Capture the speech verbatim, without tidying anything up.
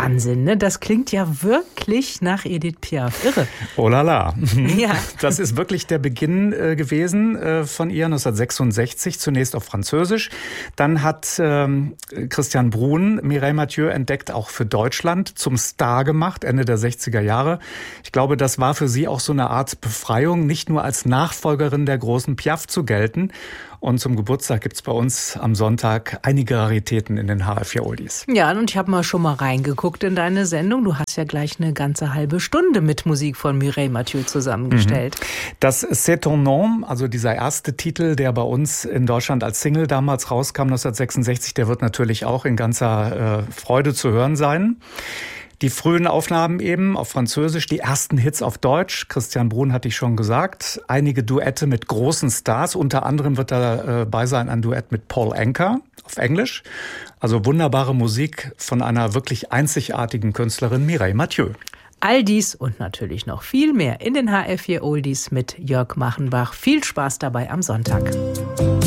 Wahnsinn, ne? Das klingt ja wirklich nach Edith Piaf. Irre. Oh la la. Ja. Das ist wirklich der Beginn äh, gewesen äh, von ihr, neunzehnhundertsechsundsechzig, zunächst auf Französisch. Dann hat ähm, Christian Bruhn Mireille Mathieu entdeckt, auch für Deutschland, zum Star gemacht, Ende der sechziger Jahre. Ich glaube, das war für sie auch so eine Art Befreiung, nicht nur als Nachfolgerin der großen Piaf zu gelten. Und zum Geburtstag gibt's bei uns am Sonntag einige Raritäten in den H F vier Oldies. Ja, und ich habe mal schon mal reingeguckt in deine Sendung. Du hast ja gleich eine ganze halbe Stunde mit Musik von Mireille Mathieu zusammengestellt. Das C'est ton nom, also dieser erste Titel, der bei uns in Deutschland als Single damals rauskam, neunzehnhundertsechsundsechzig, der wird natürlich auch in ganzer äh, Freude zu hören sein. Die frühen Aufnahmen eben auf Französisch, die ersten Hits auf Deutsch. Christian Bruhn hatte ich schon gesagt. Einige Duette mit großen Stars. Unter anderem wird dabei sein ein Duett mit Paul Anka auf Englisch. Also wunderbare Musik von einer wirklich einzigartigen Künstlerin Mireille Mathieu. All dies und natürlich noch viel mehr in den H F vier Oldies mit Jörg Machenbach. Viel Spaß dabei am Sonntag.